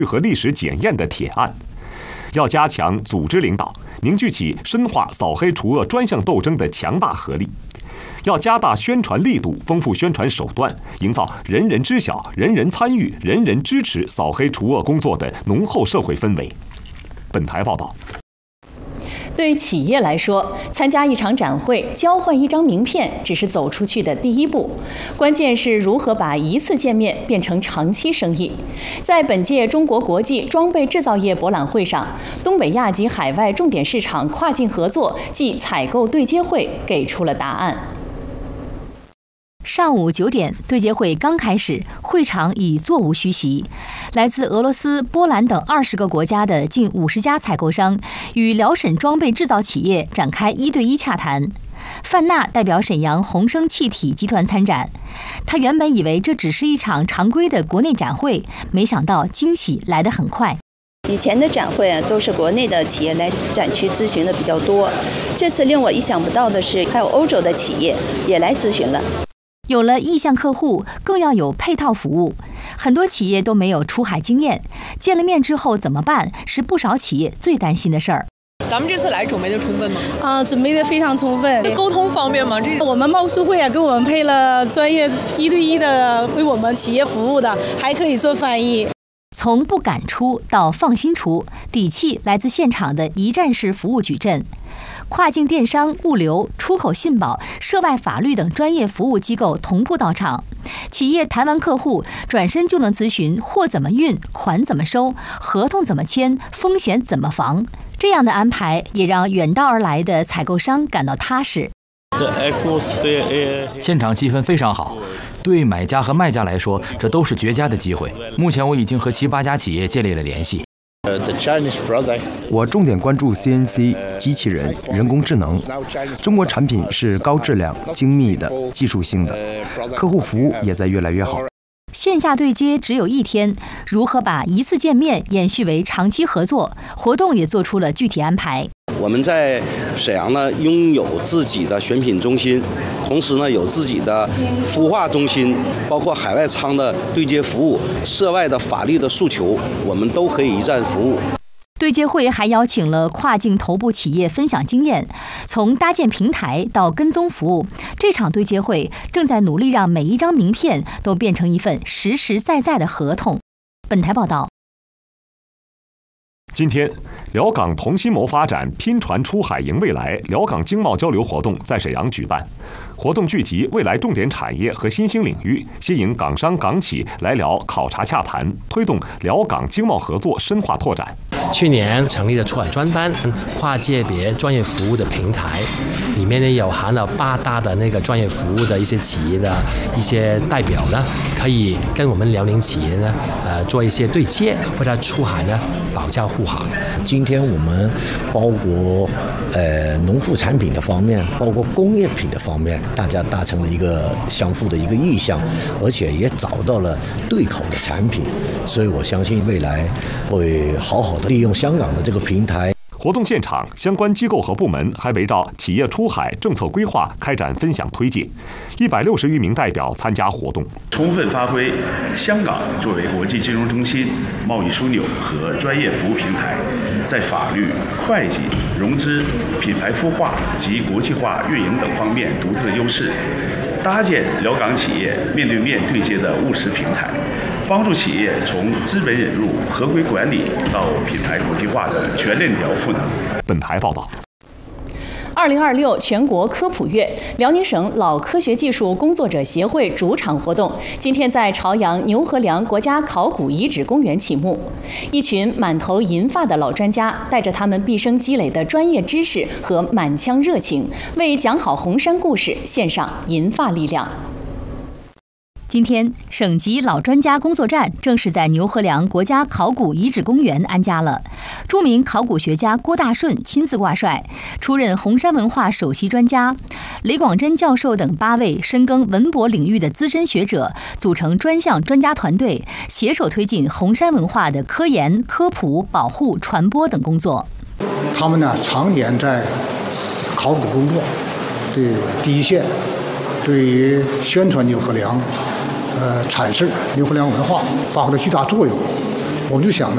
和历史检验的铁案。要加强组织领导，凝聚起深化扫黑除恶专项斗争的强大合力。要加大宣传力度，丰富宣传手段，营造人人知晓、人人参与、人人支持扫黑除恶工作的浓厚社会氛围。本台报道。 对企业来说，参加一场展会、交换一张名片只是走出去的第一步，关键是如何把一次见面变成长期生意。在本届中国国际装备制造业博览会上，东北亚及海外重点市场跨境合作暨采购对接会给出了答案。 上午9点，对接会刚开始，会场已座无虚席。来自俄罗斯、波兰等20个国家的近50家采购商与辽沈装备制造企业展开1对1洽谈。范娜代表沈阳宏升气体集团参展，他原本以为这只是一场常规的国内展会，没想到惊喜来得很快。 以前的展会都是国内的企业来展区咨询的比较多，这次令我意想不到的是，还有欧洲的企业也来咨询了。 有了意向客户，更要有配套服务。很多企业都没有出海经验，见了面之后怎么办，是不少企业最担心的事儿。 咱们这次来准备的充分吗？ 准备的非常充分。 沟通方面吗？ 我们贸促会给我们配了专业1对1的为我们企业服务的，还可以做翻译。 从不敢出到放心出，底气来自现场的一站式服务矩阵。跨境电商、物流、出口信保、涉外法律等专业服务机构同步到场，企业谈完客户，转身就能咨询货怎么运、款怎么收、合同怎么签、风险怎么防。这样的安排也让远道而来的采购商感到踏实。 现场气氛非常好，对买家和卖家来说，这都是绝佳的机会。目前我已经和7、8家企业建立了联系。 我重点关注 CNC 机器人、人工智能。中国产品是高质量、精密的、技术性的，客户服务也在越来越好。 线下对接只有1天，如何把一次见面延续为长期合作？活动也做出了具体安排。 我们在沈阳呢，拥有自己的选品中心，同时呢有自己的孵化中心，包括海外仓的对接服务，涉外的法律的诉求，我们都可以一站服务。 对接会还邀请了跨境头部企业分享经验，从搭建平台到跟踪服务，这场对接会正在努力让每一张名片都变成一份实实在在的合同。本台报道。 今天，辽港同心谋发展，拼船出海迎未来辽港经贸交流活动在沈阳举办。活动聚集未来重点产业和新兴领域，吸引港商港企来辽考察洽谈，推动辽港经贸合作深化拓展。 去年成立的出海专班跨界别专业服务的平台，里面呢有含了8大的那个专业服务的一些企业的一些代表呢，可以跟我们辽宁企业呢做一些对接，或者出海呢保驾护航。 今天我们包括农副产品的方面，包括工业品的方面，大家达成了一个相互的一个意向，而且也找到了对口的产品，所以我相信未来会好好的利用香港的这个平台。 活动现场，相关机构和部门还围绕企业出海政策规划开展分享推介，160余名代表参加活动， 充分发挥香港作为国际金融中心、贸易枢纽和专业服务平台，在法律、会计、融资、品牌孵化及国际化运营等方面独特优势，搭建辽港企业面对面对接的务实平台，帮助企业从资本引入、合规管理到品牌国际化的全链条赋能。 本台报道。 2026全国科普月，辽宁省老科学技术工作者协会主场活动今天在朝阳牛河梁国家考古遗址公园启幕。一群满头银发的老专家，带着他们毕生积累的专业知识和满腔热情，为讲好红山故事献上银发力量。 今天，省级老专家工作站正式在牛河梁国家考古遗址公园安家了。著名考古学家郭大顺亲自挂帅，出任红山文化首席专家，雷广珍教授等8位深耕文博领域的资深学者组成专项专家团队，携手推进红山文化的科研、科普、保护、传播等工作。 他们呢，常年在考古工作的第一线，对于宣传牛河梁、阐释牛河梁文化发挥了巨大作用。我们就想呢，